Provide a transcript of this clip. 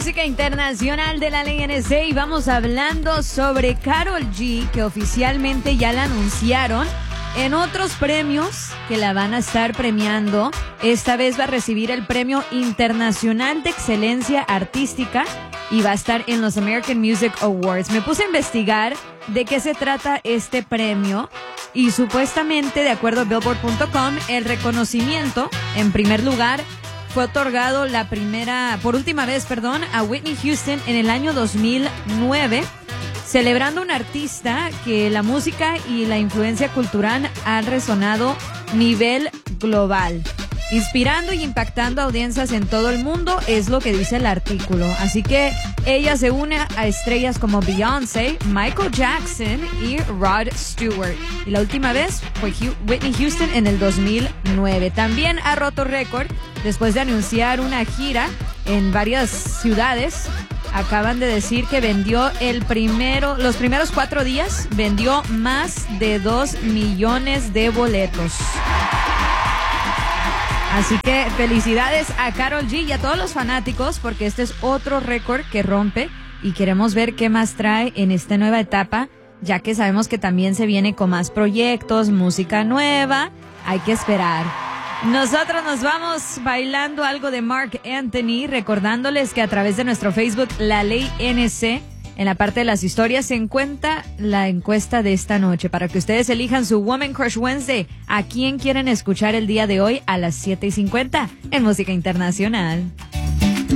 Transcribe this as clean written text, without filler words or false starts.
música internacional de la ley NC y vamos hablando sobre Karol G, que oficialmente ya la anunciaron en otros premios que la van a estar premiando. Esta vez va a recibir el Premio Internacional de Excelencia Artística y va a estar en los American Music Awards. Me puse a investigar de qué se trata este premio y supuestamente, de acuerdo a Billboard.com, el reconocimiento, en primer lugar, fue otorgado por última vez, a Whitney Houston en el año 2009, celebrando a un artista que la música y la influencia cultural han resonado nivel global, inspirando y impactando audiencias en todo el mundo, es lo que dice el artículo. Así que ella se une a estrellas como Beyoncé, Michael Jackson y Rod Stewart. Y la última vez fue Whitney Houston en el 2009. También ha roto récord después de anunciar una gira en varias ciudades. Acaban de decir que vendió los primeros 4 días, vendió más de 2 millones de boletos. Así que felicidades a Karol G y a todos los fanáticos, porque este es otro récord que rompe y queremos ver qué más trae en esta nueva etapa, ya que sabemos que también se viene con más proyectos, música nueva, hay que esperar. Nosotros nos vamos bailando algo de Marc Anthony, recordándoles que a través de nuestro Facebook, La Ley NC, en la parte de las historias se encuentra la encuesta de esta noche para que ustedes elijan su Woman Crush Wednesday. ¿A quién quieren escuchar el día de hoy a las 7:50 en Música Internacional?